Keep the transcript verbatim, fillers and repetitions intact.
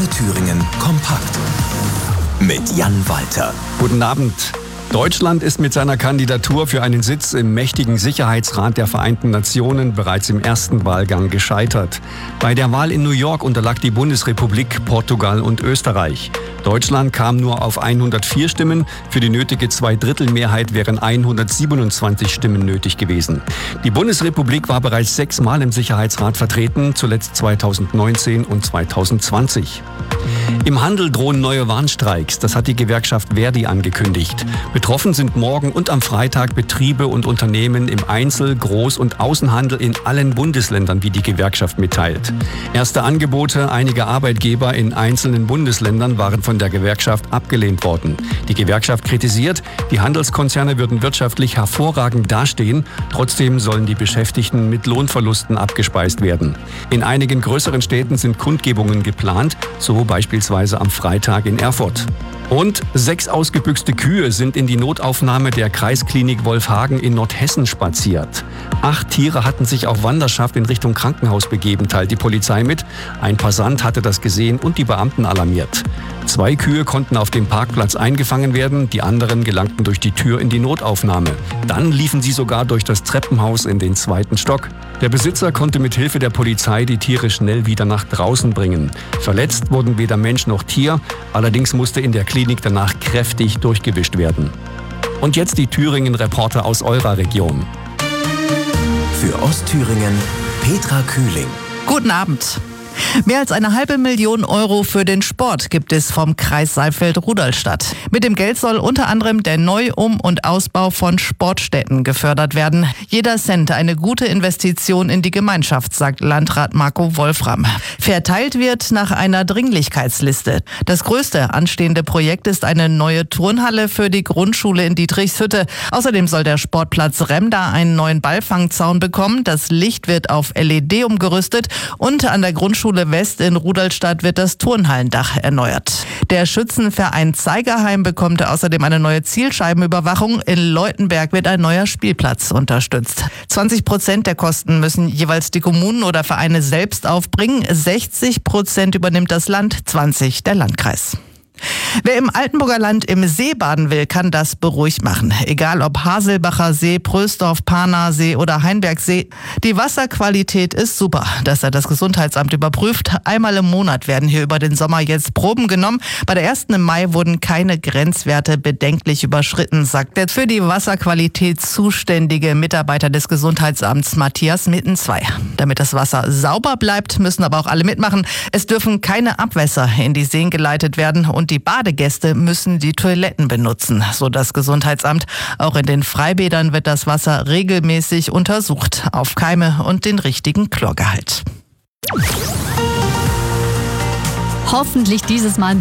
Thüringen kompakt mit Jan Walter. Guten Abend. Deutschland ist mit seiner Kandidatur für einen Sitz im mächtigen Sicherheitsrat der Vereinten Nationen bereits im ersten Wahlgang gescheitert. Bei der Wahl in New York unterlag die Bundesrepublik, Portugal und Österreich. Deutschland kam nur auf hundertvier Stimmen. Für die nötige Zweidrittelmehrheit wären hundertsiebenundzwanzig Stimmen nötig gewesen. Die Bundesrepublik war bereits sechsmal im Sicherheitsrat vertreten, zuletzt zweitausendneunzehn und zweitausendzwanzig. Im Handel drohen neue Warnstreiks. Das hat die Gewerkschaft Verdi angekündigt. Betroffen sind morgen und am Freitag Betriebe und Unternehmen im Einzel-, Groß- und Außenhandel in allen Bundesländern, wie die Gewerkschaft mitteilt. Erste Angebote einiger Arbeitgeber in einzelnen Bundesländern waren von der Gewerkschaft abgelehnt worden. Die Gewerkschaft kritisiert, die Handelskonzerne würden wirtschaftlich hervorragend dastehen. Trotzdem sollen die Beschäftigten mit Lohnverlusten abgespeist werden. In einigen größeren Städten sind Kundgebungen geplant, so beispielsweise am Freitag in Erfurt. Und sechs ausgebüxte Kühe sind in die Notaufnahme der Kreisklinik Wolfhagen in Nordhessen spaziert. Acht Tiere hatten sich auf Wanderschaft in Richtung Krankenhaus begeben, teilt die Polizei mit. Ein Passant hatte das gesehen und die Beamten alarmiert. Zwei Kühe konnten auf dem Parkplatz eingefangen werden, die anderen gelangten durch die Tür in die Notaufnahme. Dann liefen sie sogar durch das Treppenhaus in den zweiten Stock. Der Besitzer konnte mit Hilfe der Polizei die Tiere schnell wieder nach draußen bringen. Verletzt wurden weder Mensch noch Tier, allerdings musste in der Klinik danach kräftig durchgewischt werden. Und jetzt die Thüringen-Reporter aus eurer Region. Für Ostthüringen Petra Kühling. Guten Abend. Mehr als eine halbe Million Euro für den Sport gibt es vom Kreis Saalfeld-Rudolstadt. Mit dem Geld soll unter anderem der Neu-, Um- und Ausbau von Sportstätten gefördert werden. Jeder Cent eine gute Investition in die Gemeinschaft, sagt Landrat Marco Wolfram. Verteilt wird nach einer Dringlichkeitsliste. Das größte anstehende Projekt ist eine neue Turnhalle für die Grundschule in Dietrichshütte. Außerdem soll der Sportplatz Remda einen neuen Ballfangzaun bekommen. Das Licht wird auf L E D umgerüstet und an der Grundschule West in Rudolstadt wird das Turnhallendach erneuert. Der Schützenverein Zeigerheim bekommt außerdem eine neue Zielscheibenüberwachung. In Leutenberg wird ein neuer Spielplatz unterstützt. zwanzig Prozent der Kosten müssen jeweils die Kommunen oder Vereine selbst aufbringen. sechzig Prozent übernimmt das Land, zwanzig der Landkreis. Wer im Altenburger Land im See baden will, kann das beruhigt machen. Egal ob Haselbacher See, Prösdorf, Parnaer See oder Heinbergsee. Die Wasserqualität ist super. Das hat das Gesundheitsamt überprüft. Einmal im Monat werden hier über den Sommer jetzt Proben genommen. Bei der ersten im Mai wurden keine Grenzwerte bedenklich überschritten, sagt der für die Wasserqualität zuständige Mitarbeiter des Gesundheitsamts Matthias Mittenzwei. Damit das Wasser sauber bleibt, müssen aber auch alle mitmachen. Es dürfen keine Abwässer in die Seen geleitet werden und die Badegäste müssen die Toiletten benutzen, so das Gesundheitsamt. Auch in den Freibädern wird das Wasser regelmäßig untersucht auf Keime und den richtigen Chlorgehalt. Hoffentlich dieses Mal